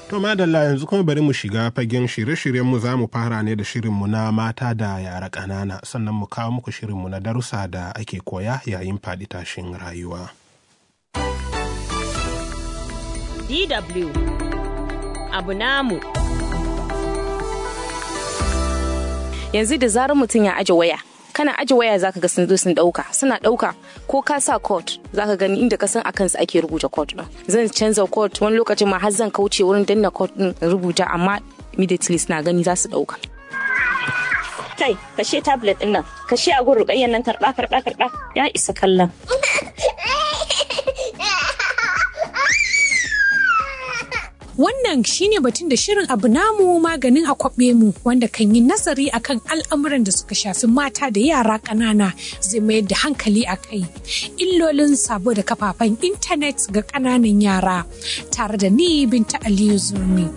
To madalla yanzu kuma bari mu shiga fagen shirye-shiryenmu za mu fara ne da shirinmu na mata da yara ƙanana sannan mu kawo muku shirinmu na darussa da ake koya yayin faɗi tashin rayuwa. DW abu namu. Yanzu da zarar mutum ya aje waya, kana aje waya zaka ga sun zo sun dauka, suna dauka ko ka sa code zaka gani inda ka san akan sa ake rubuta code din. Zan canza code wani lokacin ma har zan kauce wurin danna code din rubuta amma immediately suna gani za su dauka. Kai, kashe tablet din nan, kashe a gurin ruƙayyan nan karba ya isa kallon. Wannan shine batun da shirin abu namu maganin akwabe mu wanda kan yi nazari akan al'amuran da suka shafi mata da yara ƙanana zai mayar da hankali a kai. Illolin sabo da kafafen intanet ga ƙananan yara tare da ni Binta Aliyu Zurmi.